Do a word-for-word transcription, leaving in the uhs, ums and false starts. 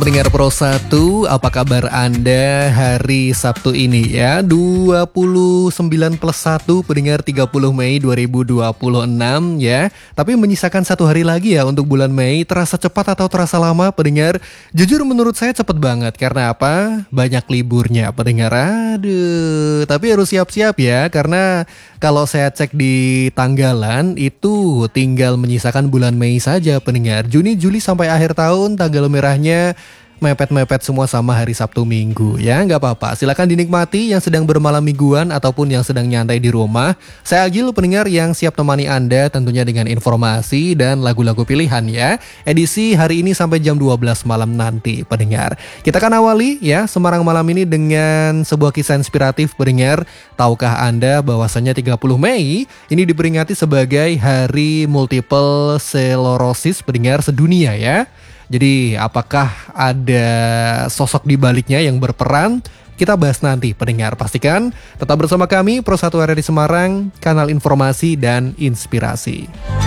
Pendengar Pro satu, apa kabar Anda hari Sabtu ini ya? dua puluh sembilan plus satu, pendengar tiga puluh Mei dua ribu dua puluh enam ya. Tapi menyisakan satu hari lagi ya untuk bulan Mei. Terasa cepat atau terasa lama, pendengar? Jujur menurut saya cepet banget. Karena apa? Banyak liburnya, pendengar. Aduh, tapi harus siap-siap ya. Karena kalau saya cek di tanggalan, itu tinggal menyisakan bulan Mei saja, pendengar. Juni, Juli sampai akhir tahun, tanggal merahnya mepet-mepet semua sama hari Sabtu Minggu ya, nggak apa-apa. Silakan dinikmati yang sedang bermalam mingguan ataupun yang sedang nyantai di rumah. Saya Agil, pendengar yang siap temani Anda tentunya dengan informasi dan lagu-lagu pilihan ya. Edisi hari ini sampai jam dua belas malam nanti, pendengar. Kita akan awali ya Semarang malam ini dengan sebuah kisah inspiratif, pendengar. Tahukah Anda bahwasanya tiga puluh Mei ini diperingati sebagai Hari Multiple Sclerosis, pendengar, sedunia ya. Jadi apakah ada sosok di baliknya yang berperan? Kita bahas nanti, pendengar. Pastikan tetap bersama kami Pro satu R R I Semarang, kanal informasi dan inspirasi.